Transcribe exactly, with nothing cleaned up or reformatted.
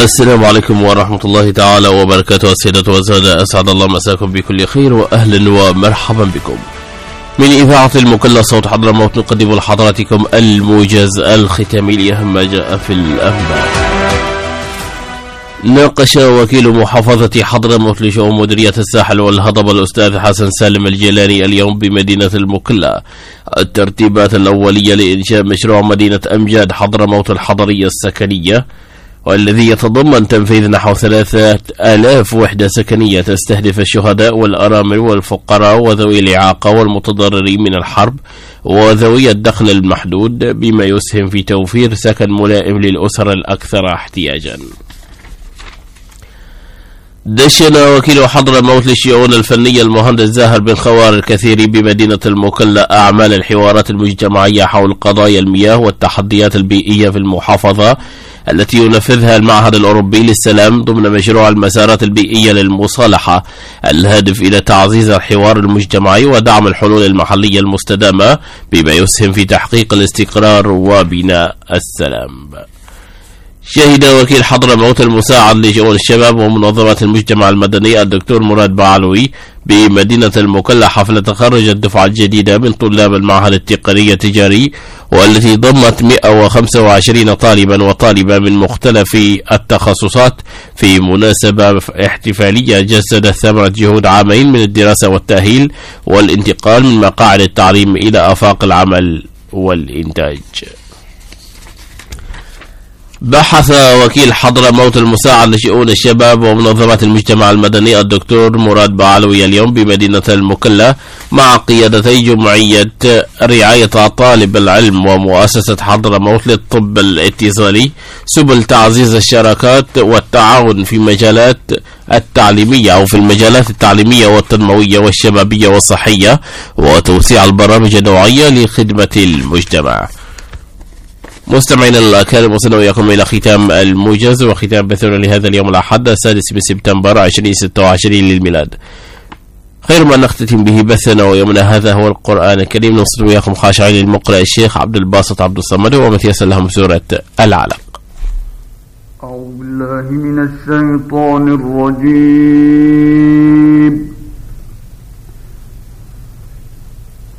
السلام عليكم ورحمة الله تعالى وبركاته. السيدة والسادة، أسعد الله مساكم بكل خير وأهلا ومرحبا بكم من إذاعة المكلا صوت حضرموت. نقدم لحضراتكم الموجز الختامي لأهم ما جاء في الأخبار. ناقش وكيل محافظة حضرموت لشؤون مديرية الساحل والهضبة الأستاذ حسن سالم الجيلاني اليوم بمدينة المكلا الترتيبات الأولية لإنشاء مشروع مدينة أمجاد حضرموت الحضرية السكنية، والذي يتضمن تنفيذ نحو ثلاثة آلاف وحدة سكنية تستهدف الشهداء والأرامل والفقراء وذوي الإعاقة والمتضررين من الحرب وذوي الدخل المحدود، بما يسهم في توفير سكن ملائم للأسر الأكثر احتياجا. دشن وكيل حضرموت للشؤون الفنية المهندس زاهر بن خوار الكثيري بمدينة المكلا أعمال الحوارات المجتمعية حول قضايا المياه والتحديات البيئية في المحافظة التي ينفذها المعهد الأوروبي للسلام ضمن مشروع المسارات البيئية للمصالحة الهادف إلى تعزيز الحوار المجتمعي ودعم الحلول المحلية المستدامة، بما يسهم في تحقيق الاستقرار وبناء السلام. شهد وكيل حضرموت المساعد لشؤون الشباب ومنظمات المجتمع المدني الدكتور مراد بعلوي بمدينة المكلا حفل تخرج الدفعة الجديدة من طلاب المعهد التقني التجاري، والتي ضمت مئة وخمسة وعشرين طالبا وطالبة من مختلف التخصصات في مناسبة احتفالية جسدت ثمرة جهود عامين من الدراسة والتأهيل والانتقال من مقاعد التعليم إلى آفاق العمل والإنتاج. بحث وكيل حضرموت المساعد لشؤون الشباب ومنظمات المجتمع المدني الدكتور مراد بعلوي اليوم بمدينة المكلا مع قيادتي جمعية رعاية طالب العلم ومؤسسة حضرموت للطب الاتصالي سبل تعزيز الشراكات والتعاون في مجالات التعليمية أو في المجالات التعليمية والتنموية والشبابية والصحية وتوسيع البرامج النوعية لخدمة المجتمع. مستمعينا الأكارم، وصلنا وياكم إلى ختام الموجز وختام بثنا لهذا اليوم الأحد السادس بسبتمبر ألفين وستة وعشرين للميلاد. خير ما نختتم به بثنا ويومنا هذا هو القرآن الكريم. نوصل وياكم خاشعين للمقرئ الشيخ عبد الباسط عبد الصمد وما تيسر لهم سورة العلق. أعوذ بالله من الشيطان الرجيم.